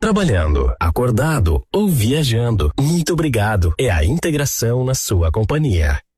trabalhando, acordado ou viajando. Muito obrigado. É a integração na sua companhia.